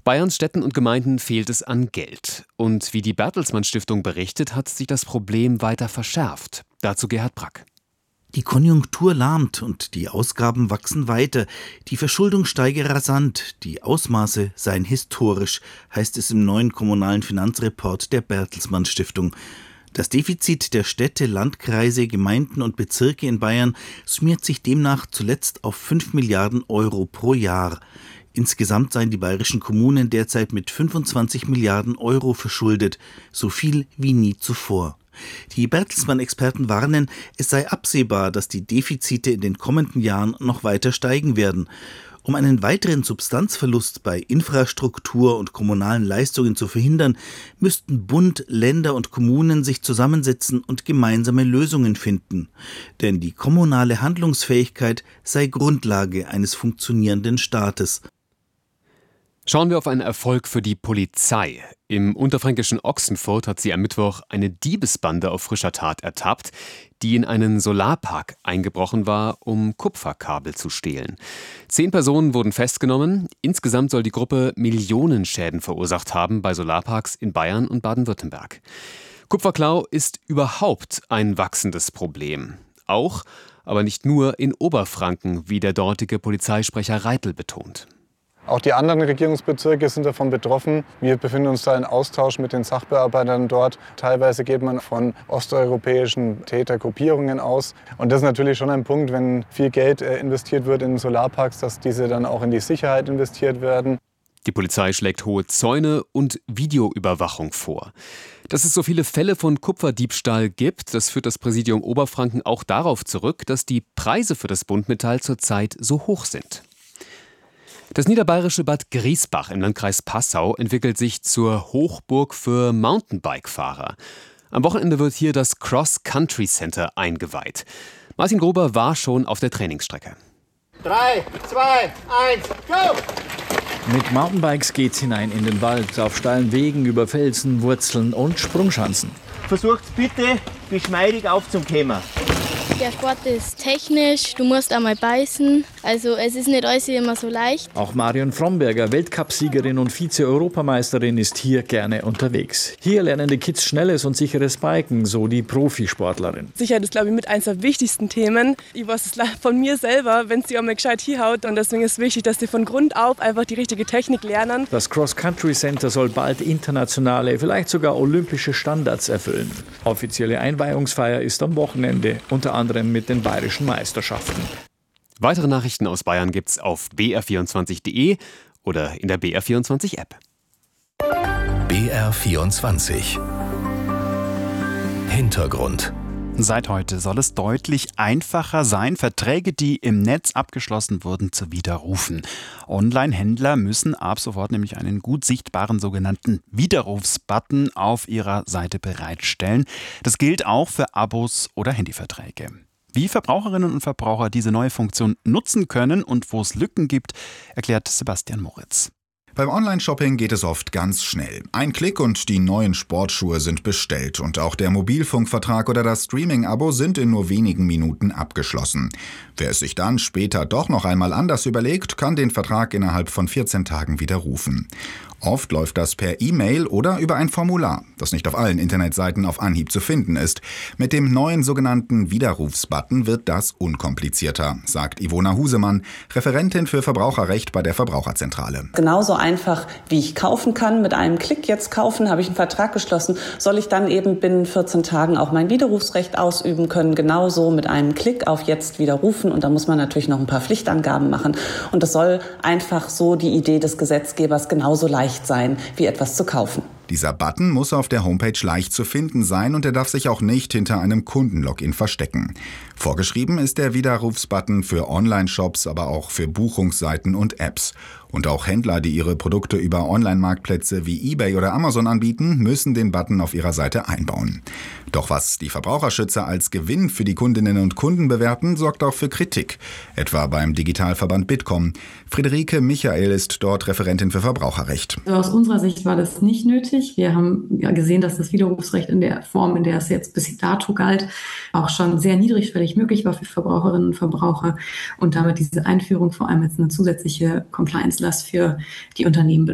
Bayerns Städten und Gemeinden fehlt es an Geld. Und wie die Bertelsmann Stiftung berichtet, hat sich das Problem weiter verschärft. Dazu Gerhard Brack. Die Konjunktur lahmt und die Ausgaben wachsen weiter. Die Verschuldung steige rasant. Die Ausmaße seien historisch, heißt es im neuen kommunalen Finanzreport der Bertelsmann Stiftung. Das Defizit der Städte, Landkreise, Gemeinden und Bezirke in Bayern summiert sich demnach zuletzt auf 5 Milliarden Euro pro Jahr. Insgesamt seien die bayerischen Kommunen derzeit mit 25 Milliarden Euro verschuldet, so viel wie nie zuvor. Die Bertelsmann-Experten warnen, es sei absehbar, dass die Defizite in den kommenden Jahren noch weiter steigen werden. Um einen weiteren Substanzverlust bei Infrastruktur und kommunalen Leistungen zu verhindern, müssten Bund, Länder und Kommunen sich zusammensetzen und gemeinsame Lösungen finden. Denn die kommunale Handlungsfähigkeit sei Grundlage eines funktionierenden Staates. Schauen wir auf einen Erfolg für die Polizei. Im unterfränkischen Ochsenfurt hat sie am Mittwoch eine Diebesbande auf frischer Tat ertappt, die in einen Solarpark eingebrochen war, um Kupferkabel zu stehlen. 10 Personen wurden festgenommen. Insgesamt soll die Gruppe Millionenschäden verursacht haben bei Solarparks in Bayern und Baden-Württemberg. Kupferklau ist überhaupt ein wachsendes Problem. Auch, aber nicht nur in Oberfranken, wie der dortige Polizeisprecher Reitel betont. Auch die anderen Regierungsbezirke sind davon betroffen. Wir befinden uns da in Austausch mit den Sachbearbeitern dort. Teilweise geht man von osteuropäischen Tätergruppierungen aus. Und das ist natürlich schon ein Punkt, wenn viel Geld investiert wird in Solarparks, dass diese dann auch in die Sicherheit investiert werden. Die Polizei schlägt hohe Zäune und Videoüberwachung vor. Dass es so viele Fälle von Kupferdiebstahl gibt, das führt das Präsidium Oberfranken auch darauf zurück, dass die Preise für das Buntmetall zurzeit so hoch sind. Das niederbayerische Bad Griesbach im Landkreis Passau entwickelt sich zur Hochburg für Mountainbike-Fahrer. Am Wochenende wird hier das Cross-Country Center eingeweiht. Martin Gruber war schon auf der Trainingsstrecke. 3, 2, 1, go! Mit Mountainbikes geht's hinein in den Wald, auf steilen Wegen, über Felsen, Wurzeln und Sprungschanzen. Versucht bitte geschmeidig aufzukommen. Der Sport ist technisch, du musst einmal beißen, also es ist nicht alles immer so leicht. Auch Marion Fromberger, Weltcupsiegerin und Vize-Europameisterin, ist hier gerne unterwegs. Hier lernen die Kids schnelles und sicheres Biken, so die Profisportlerin. Sicherheit ist, glaube ich, mit eines der wichtigsten Themen. Ich weiß es von mir selber, wenn sie einmal gescheit hinhaut, und deswegen ist es wichtig, dass sie von Grund auf einfach die richtige Technik lernen. Das Cross-Country Center soll bald internationale, vielleicht sogar olympische Standards erfüllen. Offizielle Einweihungsfeier ist am Wochenende, unter anderem mit den bayerischen Meisterschaften. Weitere Nachrichten aus Bayern gibt's auf br24.de oder in der BR24-App. BR24 Hintergrund. Seit heute soll es deutlich einfacher sein, Verträge, die im Netz abgeschlossen wurden, zu widerrufen. Online-Händler müssen ab sofort nämlich einen gut sichtbaren sogenannten Widerrufsbutton auf ihrer Seite bereitstellen. Das gilt auch für Abos oder Handyverträge. Wie Verbraucherinnen und Verbraucher diese neue Funktion nutzen können und wo es Lücken gibt, erklärt Sebastian Moritz. Beim Online-Shopping geht es oft ganz schnell. Ein Klick und die neuen Sportschuhe sind bestellt. Und auch der Mobilfunkvertrag oder das Streaming-Abo sind in nur wenigen Minuten abgeschlossen. Wer es sich dann später doch noch einmal anders überlegt, kann den Vertrag innerhalb von 14 Tagen widerrufen. Oft läuft das per E-Mail oder über ein Formular, das nicht auf allen Internetseiten auf Anhieb zu finden ist. Mit dem neuen sogenannten Widerrufsbutton wird das unkomplizierter, sagt Ivona Husemann, Referentin für Verbraucherrecht bei der Verbraucherzentrale. Genauso einfach, wie ich kaufen kann, mit einem Klick jetzt kaufen, habe ich einen Vertrag geschlossen, soll ich dann eben binnen 14 Tagen auch mein Widerrufsrecht ausüben können, genauso mit einem Klick auf jetzt widerrufen, und da muss man natürlich noch ein paar Pflichtangaben machen, und das soll einfach so die Idee des Gesetzgebers genauso leicht sein, wie etwas zu kaufen. Dieser Button muss auf der Homepage leicht zu finden sein und er darf sich auch nicht hinter einem Kundenlogin verstecken. Vorgeschrieben ist der Widerrufsbutton für Online-Shops, aber auch für Buchungsseiten und Apps. Und auch Händler, die ihre Produkte über Online-Marktplätze wie eBay oder Amazon anbieten, müssen den Button auf ihrer Seite einbauen. Doch was die Verbraucherschützer als Gewinn für die Kundinnen und Kunden bewerten, sorgt auch für Kritik. Etwa beim Digitalverband Bitkom. Friederike Michael ist dort Referentin für Verbraucherrecht. Also aus unserer Sicht war das nicht nötig. Wir haben ja gesehen, dass das Widerrufsrecht in der Form, in der es jetzt bis dato galt, auch schon sehr niedrigschwellig möglich war für Verbraucherinnen und Verbraucher und damit diese Einführung vor allem jetzt eine zusätzliche Compliance-Last für die Unternehmen